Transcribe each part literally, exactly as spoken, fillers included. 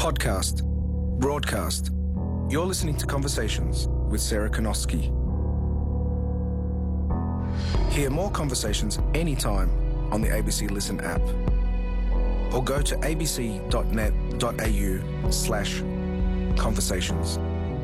Podcast. Broadcast. You're listening to Conversations with Sarah Konoski. Hear more conversations anytime on the A B C Listen app. Or go to abc.net.au slash conversations.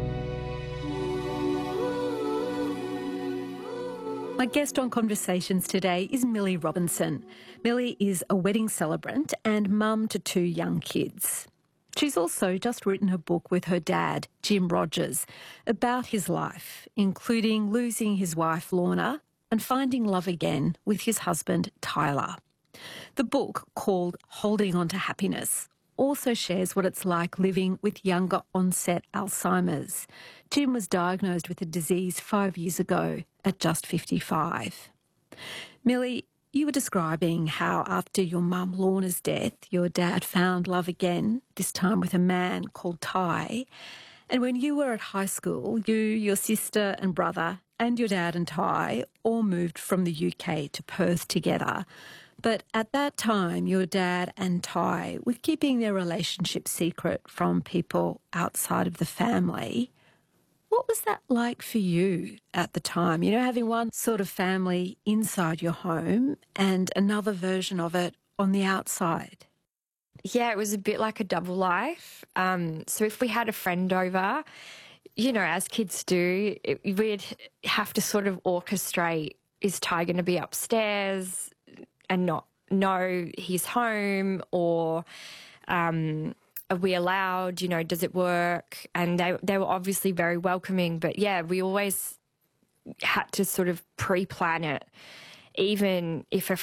My guest on Conversations today is Millie Robinson. Millie is a wedding celebrant and mum to two young kids. She's also just written a book with her dad, Jim Rogers, about his life, including losing his wife, Lorna, and finding love again with his husband, Tyler. The book, called Holding On to Happiness, also shares what it's like living with younger onset Alzheimer's. Jim was diagnosed with the disease five years ago at just fifty-five. Millie, you were describing how after your mum Lorna's death, your dad found love again, this time with a man called Ty. And when you were at high school, you, your sister and brother, and your dad and Ty all moved from the U K to Perth together. But at that time, your dad and Ty were keeping their relationship secret from people outside of the family. What was that like for you at the time? You know, having one sort of family inside your home and another version of it on the outside. Yeah, it was a bit like a double life. Um, so if we had a friend over, you know, as kids do, it, we'd have to sort of orchestrate, is Ty going to be upstairs and not know he's home, or um, are we allowed, you know, does it work? And they they were obviously very welcoming, but yeah, we always had to sort of pre-plan it. Even if a